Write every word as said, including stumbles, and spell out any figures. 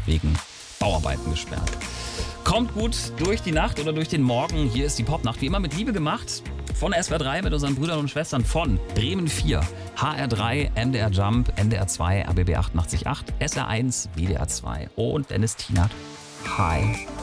wegen Bauarbeiten gesperrt. Kommt gut durch die Nacht oder durch den Morgen. Hier ist die Popnacht, wie immer mit Liebe gemacht. Von S W R drei mit unseren Brüdern und Schwestern von Bremen vier, H R drei, M D R Jump, N D R zwei, R B B achtundachtzig Komma acht, S R eins, W D R zwei und Dennis Tienert. Hi.